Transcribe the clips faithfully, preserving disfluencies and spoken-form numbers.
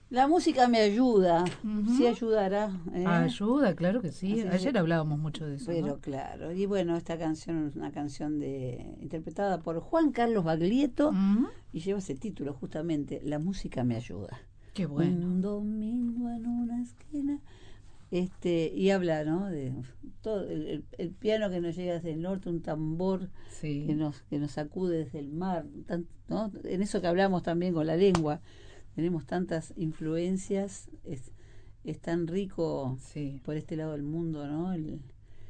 La música me ayuda, Ujú. sí ayudará, ¿eh? Ayuda, claro que sí. Así Ayer que- hablábamos mucho de eso, ¿no? pero claro, y bueno, esta canción es una canción de interpretada por Juan Carlos Baglietto Ujú. y lleva ese título justamente, La música me ayuda. Qué bueno. Un domingo en una esquina. Este, y habla, ¿no? De todo el, el- el piano que nos llega desde el norte, un tambor que Sí, nos, que nos sacude desde el mar, tan- ¿no? En eso que hablamos también con la lengua, tenemos tantas influencias, es, es tan rico sí. por este lado del mundo, ¿no? El-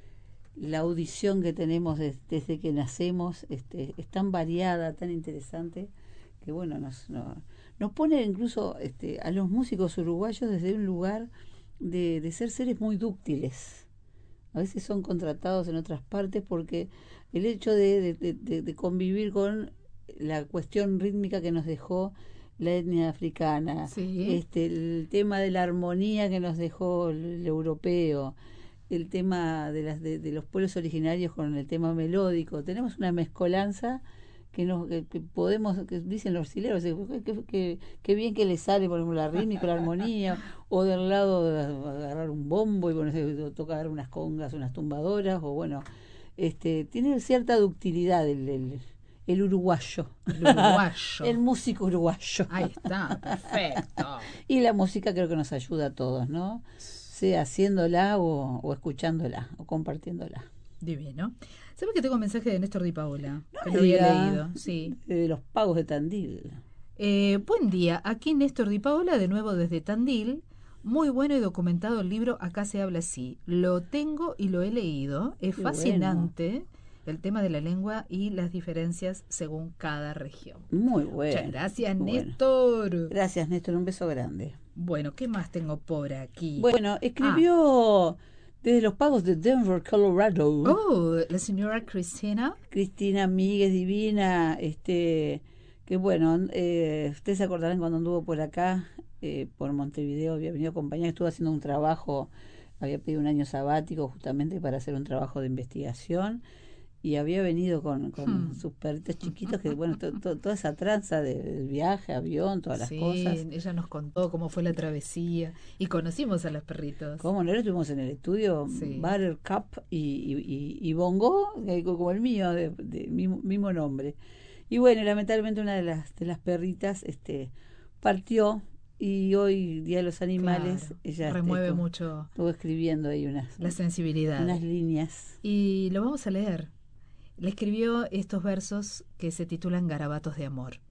la audición que tenemos des- desde que nacemos este, es tan variada, tan interesante, que bueno, nos, no- nos pone incluso este, a los músicos uruguayos desde un lugar de, de ser seres muy dúctiles. A veces son contratados en otras partes porque el hecho de, de- de- de- de convivir con la cuestión rítmica que nos dejó la etnia africana, Sí. este, el tema de la armonía que nos dejó el, el europeo, el tema de, las, de, de los pueblos originarios con el tema melódico. Tenemos una mezcolanza que, nos, que, que podemos, que dicen los brasileños, que, que, que, que bien que le sale, por ejemplo, la rítmica, la armonía, o del lado de agarrar un bombo y ponerse, tocar unas congas, unas tumbadoras, o bueno, este, tiene cierta ductilidad el, el, el uruguayo, El uruguayo. el músico uruguayo. Ahí está, perfecto. Y la música creo que nos ayuda a todos, ¿no? Sea haciéndola o, o escuchándola o compartiéndola. Divino. ¿Sabes que tengo un mensaje de Néstor Di Paola? No Que me no había diga leído, sí. de los pagos de Tandil. Eh, buen día, aquí Néstor Di Paola, de nuevo desde Tandil. Muy bueno y documentado el libro Acá se habla así. Lo tengo y lo he leído. Es Qué bueno, fascinante el tema de la lengua y las diferencias según cada región. muy Muchas bueno, gracias, muy bueno. Néstor. Gracias, Néstor, un beso grande. Bueno, ¿qué más tengo por aquí? Bueno, Ah, escribió desde los pagos de Denver, Colorado, oh, la señora Cristina. Cristina Míguez Divina, este, que bueno, eh, ustedes se acordarán cuando anduvo por acá, eh, por Montevideo, había venido a acompañar, estuvo haciendo un trabajo, había pedido un año sabático justamente para hacer un trabajo de investigación y había venido con, con Hmm. sus perritos chiquitos, que bueno, to- to- toda esa tranza de- del viaje, avión, todas las Sí, cosas. ella nos contó cómo fue la travesía y conocimos a los perritos. ¿Cómo no? Estuvimos en el estudio Sí. Buttercup y, y, y, y Bongo, eh, como el mío, de, de mismo, mismo nombre. Y bueno, lamentablemente una de las, de las perritas este, partió y hoy, Día de los Animales, Claro, ella este, remueve estuvo, mucho estuvo escribiendo ahí unas, la sensibilidad. unas líneas. Y lo vamos a leer. Le escribió estos versos que se titulan Garabatos de amor.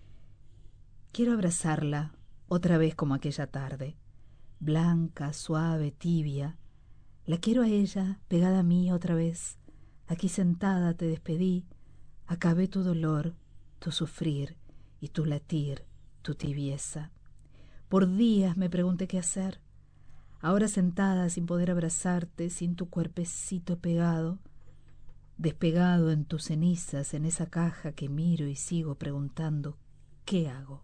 Quiero abrazarla otra vez como aquella tarde, blanca, suave, tibia. La quiero a ella pegada a mí otra vez. Aquí sentada te despedí, acabé tu dolor, tu sufrir y tu latir, tu tibieza. Por días me pregunté qué hacer. Ahora sentada sin poder abrazarte, sin tu cuerpecito pegado, despegado en tus cenizas, en esa caja que miro y sigo preguntando, ¿qué hago?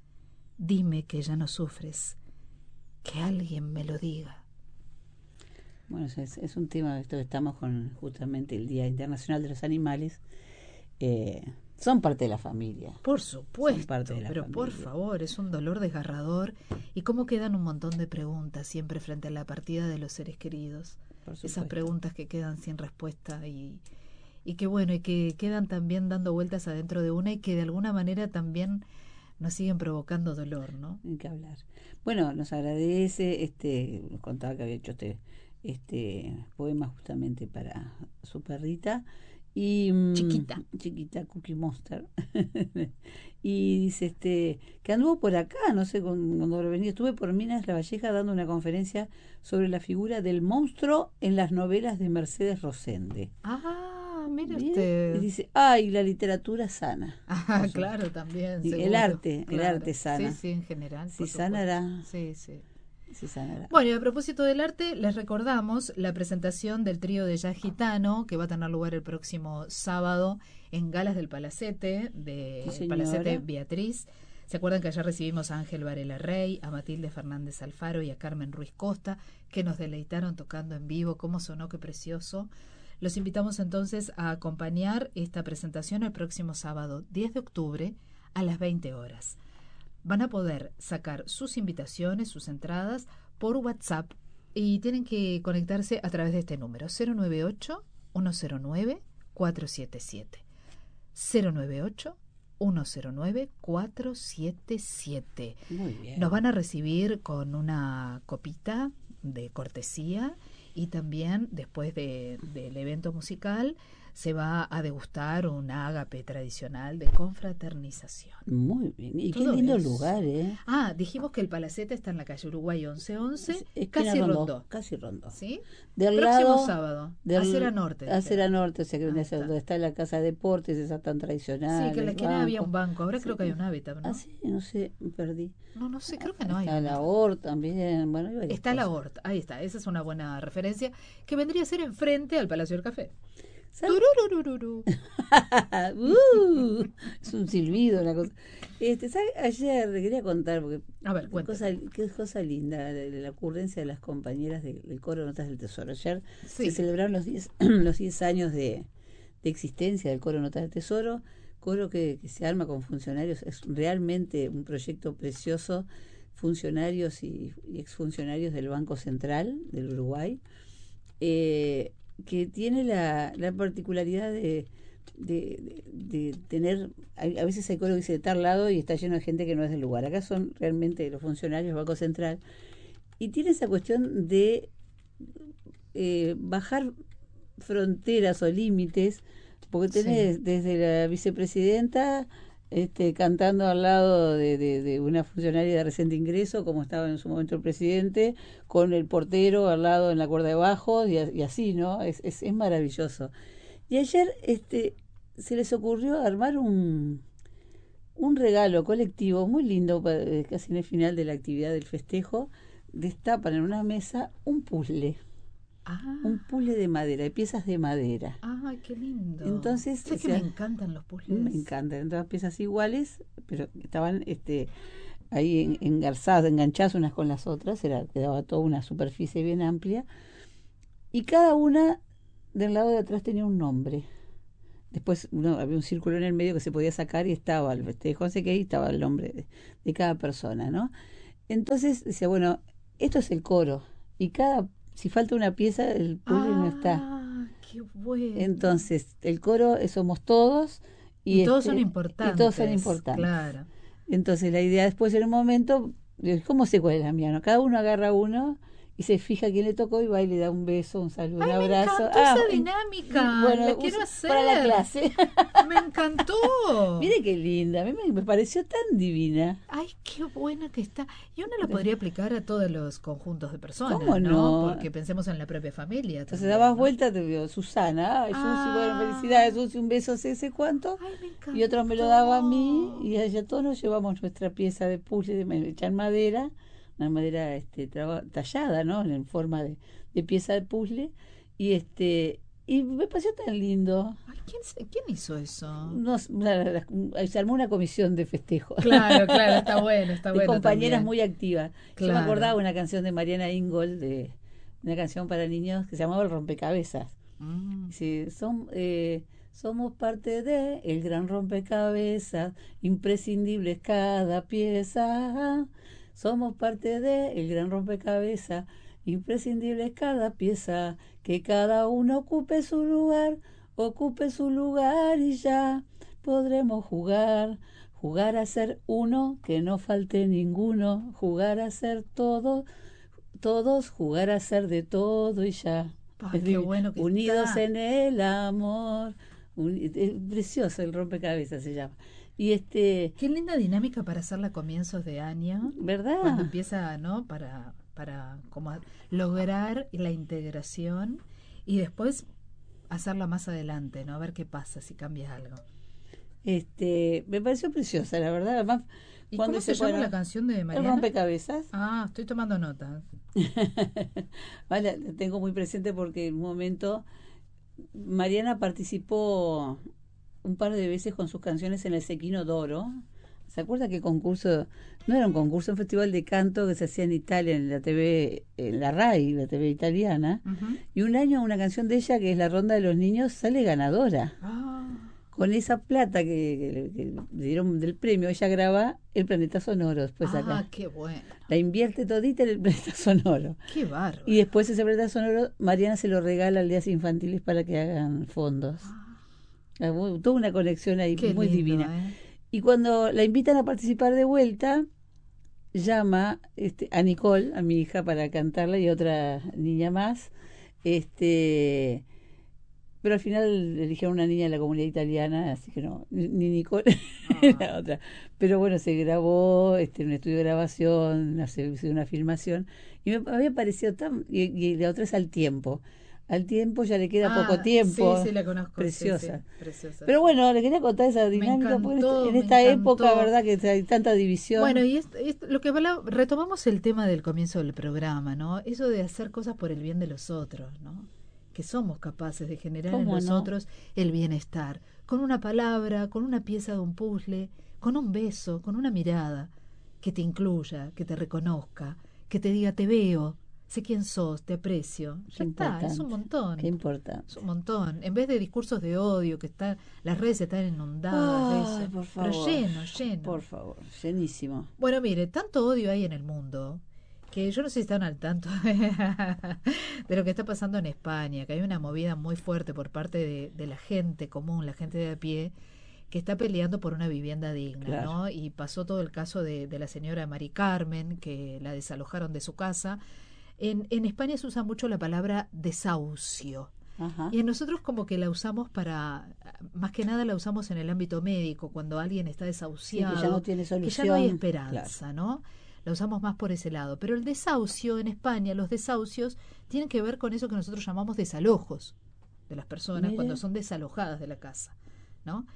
Dime que ya no sufres, que alguien me lo diga. Bueno, es, es un tema, esto que estamos con justamente el Día Internacional de los Animales. Eh, son parte de la familia. Por Son parte supuesto, de la pero por familia. favor, es un dolor desgarrador. Y cómo quedan un montón de preguntas siempre frente a la partida de los seres queridos. Por Esas supuesto. preguntas que quedan sin respuesta y, y que bueno, y que quedan también dando vueltas adentro de una y que de alguna manera también nos siguen provocando dolor, ¿no? Hay que hablar. Bueno, nos agradece, este, nos contaba que había hecho este, este poema justamente para su perrita y mm, Chiquita. chiquita Cookie Monster. Y dice este que anduvo por acá, no sé con- cuando habrá venido, estuve por Minas La Valleja dando una conferencia sobre la figura del monstruo en las novelas de Mercedes Rosende. Ah, mire Bien, y usted. dice, ay, la literatura sana. Ah, Por su- claro, también, y el seguro. arte, el Claro. arte Sí, sana. sí, en general, Si por supuesto. sanará, Sí, sí. si sanará. Bueno, y a propósito del arte, les recordamos la presentación del trío de jazz gitano que va a tener lugar el próximo sábado en Galas del Palacete, de Sí, Palacete señora. Beatriz. ¿Se acuerdan que ayer recibimos a Ángel Varela Rey, a Matilde Fernández Alfaro y a Carmen Ruiz Costa, que nos deleitaron tocando en vivo? ¿Cómo sonó? ¡Qué precioso! Los invitamos entonces a acompañar esta presentación el próximo sábado diez de octubre a las veinte horas. van a poder sacar sus invitaciones, sus entradas por WhatsApp y tienen que conectarse a través de este número cero nueve ocho, uno cero nueve, cuatro siete siete. cero nueve ocho, uno cero nueve, cuatro siete siete. Muy bien. Nos van a recibir con una copita de cortesía y también después de, del evento musical se va a degustar un ágape tradicional de confraternización. Muy bien. Y qué Todo lindo eso. lugar, ¿eh? Ah, dijimos que el Palacete está en la calle Uruguay once once, Es- es casi esquina Rondó. Casi Rondó. ¿Sí? Del Próximo lado, sábado, del- Acera Norte. Acera Norte, o sea que Ahí viene a ser está. donde está la casa de deportes, esa tan tradicional. Sí, que en la el esquina había banco. un banco, ahora Sí. creo que hay un hábitat, ¿no? Ah, sí, no sé, me perdí. No, no sé, creo que no hay. Está un la hábitat. O R también, bueno, hay varias Está la cosas. Horta, ahí está, esa es una buena referencia, que vendría a ser enfrente al Palacio del Café. ¿Sabes? Turururururu. Uh, es un silbido la cosa. Este, ¿sabe? Ayer te quería contar, porque A ver, qué cuéntame. cosa, qué cosa linda la, la ocurrencia de las compañeras de- del coro Notas del Tesoro. Ayer Sí. se celebraron los diez los diez años de, de existencia del coro Notas del Tesoro, coro que, que se arma con funcionarios, es realmente un proyecto precioso, funcionarios y, y exfuncionarios del Banco Central del Uruguay, eh, que tiene la, la particularidad de, de, de, de tener, hay- a veces hay coro que dice de tal lado y está lleno de gente que no es del lugar. Acá son realmente los funcionarios del Banco Central y tiene esa cuestión de eh, bajar fronteras o límites, porque tenés Sí. desde la vicepresidenta este, cantando al lado de, de, de una funcionaria de reciente ingreso, como estaba en su momento el presidente, con el portero al lado en la cuerda de bajo, y, a- y así, ¿no? Es, es, es maravilloso. Y ayer este, se les ocurrió armar un, un regalo colectivo muy lindo, pa- eh, casi en el final de la actividad del festejo, destapan en una mesa un puzzle, Ah, un puzzle de madera, de piezas de madera. ah, qué lindo. Entonces, ¿Sabes o que sea, me encantan los puzzles? Me encantan, eran todas piezas iguales, pero estaban este, ahí en- engarzadas, enganchadas unas con las otras, era, quedaba toda una superficie bien amplia, y cada una del lado de atrás tenía un nombre. Después uno, había un círculo en el medio que se podía sacar y estaba el festejo, no sé qué, y estaba el nombre de, de cada persona, ¿no? Entonces decía, bueno, esto es el coro, y cada, si falta una pieza, el puzzle no está. Ah, qué bueno. Entonces, el coro eh, somos todos. Y, Y, todos este, son y importantes. todos son importantes. Claro. Entonces la idea después en un momento, eh, ¿cómo sé cuál es la mía? ¿No? Cada uno agarra uno y se fija quién le tocó y va y le da un beso, un saludo, Ay, un me abrazo. encantó Ah, esa y- dinámica. y, bueno, La quiero us- hacer. para la clase. Me encantó. Mire qué linda, a mí me, me pareció tan divina. Ay, qué buena que está. Y uno lo podría aplicar a todos los conjuntos de personas, ¿Cómo ¿no? no? Porque pensemos en la propia familia. Entonces también, dabas ¿no? vuelta, te veo, Susana, ay, Susi, bueno, Ah. felicidades, Susi, un beso, sé, sé cuánto. Ay, me encantó. Y otro me lo daba a mí, y allá todos nos llevamos nuestra pieza de puzzle de ma- hecha en madera, una madera este, traba- tallada, ¿no? En forma de, de pieza de puzzle, y este y me pareció tan lindo. Ay, ¿quién, se- ¿quién hizo eso? Nos, la- la- la- se armó una comisión de festejo. Claro, claro, está bueno, está de bueno. compañeras también. muy activas. Yo me Claro. acordaba una canción de Mariana Ingold, de una canción para niños que se llamaba El Rompecabezas. Mm. Sí, son, eh, somos parte de el gran rompecabezas, imprescindibles cada pieza. Somos parte de el gran rompecabezas, imprescindibles cada pieza. Que cada uno ocupe su lugar, ocupe su lugar y ya podremos jugar. Jugar a ser uno, que no falte ninguno. Jugar a ser todo, todos, jugar a ser de todo y ya. Ay, Es qué decir, bueno que unidos está. en el amor. Uni- es precioso el rompecabezas se llama. Y este, Qué linda dinámica para hacerla a comienzos de año. ¿verdad? Cuando empieza, ¿no? Para, para como a lograr la integración y después hacerla más adelante, ¿no? A ver qué pasa, si cambia algo. Este, me pareció preciosa, la verdad. Además, ¿Y cuando cómo se dice, llama bueno, la canción de el Mariana? rompecabezas. Ah, estoy tomando nota. Vale, la tengo muy presente porque en un momento Mariana participó un par de veces con sus canciones en el Sequino d'Oro. ¿Se acuerda que concurso? No era un concurso, un festival de canto que se hacía en Italia, en la T V, en la RAI, la T V italiana. Ujú. Y un año una canción de ella, que es La Ronda de los Niños, sale ganadora. Ah, con esa plata que, que, que le dieron del premio, ella graba El Planeta Sonoro después ah, acá. Qué bueno. La invierte todita en El Planeta Sonoro. Qué bárbaro. Y después ese Planeta Sonoro, Mariana se lo regala a aldeas infantiles para que hagan fondos. Ah. Toda una conexión ahí Qué muy lindo, divina. ¿eh? Y cuando la invitan a participar de vuelta, llama este, a Nicole, a mi hija, para cantarla y otra niña más. Este... Pero al final eligieron una niña de la comunidad italiana, así que no, ni, ni Nicole Ah. ni la otra. Pero bueno, se grabó este, un estudio de grabación, una, se hizo una filmación, y me había parecido tan... Y, y la otra es Al Tiempo. Al Tiempo ya le queda Ah, poco tiempo. Sí, sí, la conozco. Preciosa. Sí, sí, preciosa. Pero bueno, le quería contar esa dinámica, Me porque encantó, en me esta encantó. época, ¿verdad?, que hay tanta división. Bueno, y es, es lo que habla, retomamos el tema del comienzo del programa, ¿no? Eso de hacer cosas por el bien de los otros, ¿no? Que somos capaces de generar en los no? otros el bienestar, con una palabra, con una pieza de un puzzle, con un beso, con una mirada, que te incluya, que te reconozca, que te diga te veo, sé quién sos, te aprecio. Ya está, es un montón. Qué importante. Es un montón. En vez de discursos de odio, que está, las redes están inundadas Ay, de eso. por favor, pero lleno, lleno. Por favor, llenísimo. Bueno, mire, tanto odio hay en el mundo que yo no sé si están al tanto de lo que está pasando en España, que hay una movida muy fuerte por parte de, de la gente común, la gente de a pie, que está peleando por una vivienda digna, claro. ¿no? Y pasó todo el caso de, de la señora Mari Carmen, que la desalojaron de su casa. En, en España se usa mucho la palabra desahucio. Ajá. Y nosotros como que la usamos para, más que nada la usamos en el ámbito médico, cuando alguien está desahuciado, sí, que ya no tiene solución, que ya no hay esperanza, claro. ¿no? La usamos más por ese lado. Pero el desahucio en España, los desahucios tienen que ver con eso que nosotros llamamos desalojos de las personas. Mire. Cuando son desalojadas de la casa, ¿no?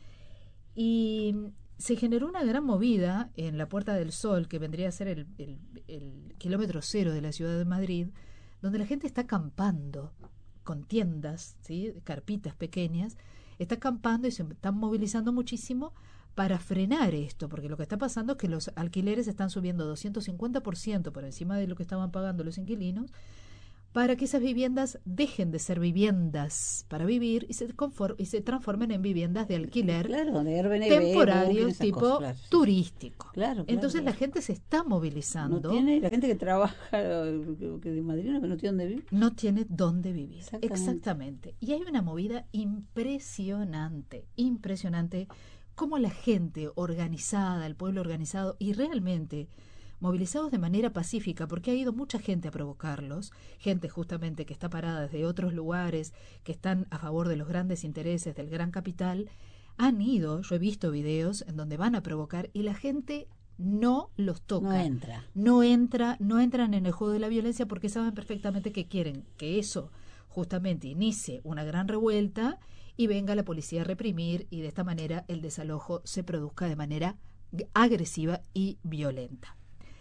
Y se generó una gran movida en la Puerta del Sol, que vendría a ser el, el, el kilómetro cero de la ciudad de Madrid, donde la gente está acampando con tiendas, ¿sí?, carpitas pequeñas, está acampando y se están movilizando muchísimo para frenar esto, porque lo que está pasando es que los alquileres están subiendo doscientos cincuenta por ciento por encima de lo que estaban pagando los inquilinos, para que esas viviendas dejen de ser viviendas para vivir y se, conform, y se transformen en viviendas de alquiler, claro, de Airbnb, temporarios, tipo cosas, claro, sí, turístico. Claro, claro, Entonces claro. la gente se está movilizando. No tiene, la gente que trabaja, que de Madrid, que no tiene dónde vivir. No tiene dónde vivir. Exactamente. Exactamente. Y hay una movida impresionante, impresionante, como la gente organizada, el pueblo organizado y realmente movilizados de manera pacífica, porque ha ido mucha gente a provocarlos, gente justamente que está parada desde otros lugares, que están a favor de los grandes intereses del gran capital, han ido, yo he visto videos en donde van a provocar y la gente no los toca. No entra. No entra, no entran en el juego de la violencia porque saben perfectamente que quieren que eso justamente inicie una gran revuelta y venga la policía a reprimir y de esta manera el desalojo se produzca de manera agresiva y violenta.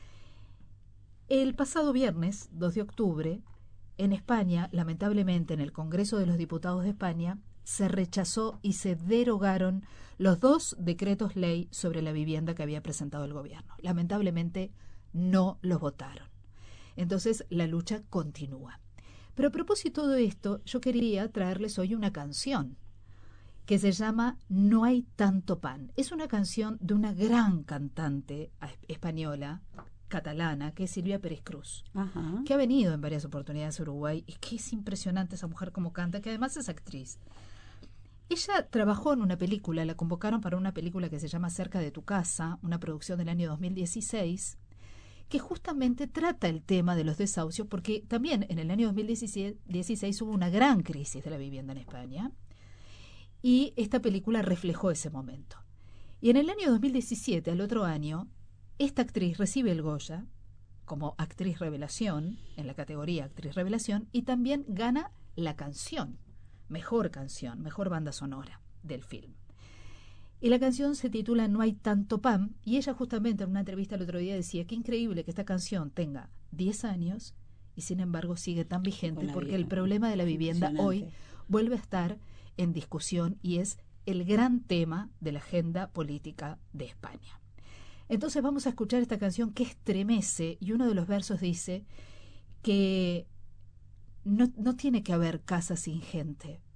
El pasado viernes, dos de octubre, en España, lamentablemente en el Congreso de los Diputados de España, se rechazó y se derogaron los dos decretos ley sobre la vivienda que había presentado el gobierno. Lamentablemente no los votaron. Entonces la lucha continúa. Pero a propósito de esto, yo quería traerles hoy una canción que se llama No hay tanto pan. Es una canción de una gran cantante española, catalana, que es Silvia Pérez Cruz, Ajá. que ha venido en varias oportunidades a Uruguay y que es impresionante esa mujer como canta, que además es actriz. Ella trabajó en una película, la convocaron para una película que se llama Cerca de tu casa, una producción del año dos mil dieciséis, que justamente trata el tema de los desahucios, porque también en el año dos mil dieciséis hubo una gran crisis de la vivienda en España, y esta película reflejó ese momento. Y en el año dos mil diecisiete, al otro año, esta actriz recibe el Goya como actriz revelación, en la categoría actriz revelación, y también gana la canción, mejor canción, mejor banda sonora del film. Y la canción se titula No hay tanto pan, y ella justamente en una entrevista el otro día decía que increíble que esta canción tenga diez años y sin embargo sigue tan vigente, porque el problema de la vivienda hoy vuelve a estar en discusión y es el gran tema de la agenda política de España. Entonces vamos a escuchar esta canción que estremece, y uno de los versos dice que no, no tiene que haber casa sin gente,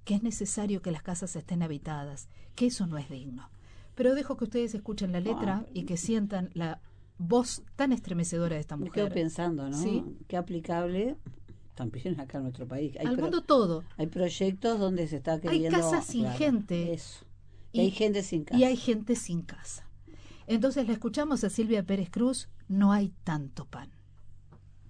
que es necesario que las casas estén habitadas, que eso no es digno. Pero dejo que ustedes escuchen la letra Ah, y que sientan la voz tan estremecedora de esta Me mujer. quedo pensando, ¿no? ¿Sí? Qué aplicable también acá en nuestro país. Hay Al pro- mundo todo. hay proyectos donde se está queriendo... Hay casas sin claro, gente. Eso. Y, hay gente sin casa. Y hay gente sin casa. Entonces la escuchamos a Silvia Pérez Cruz, No hay tanto pan.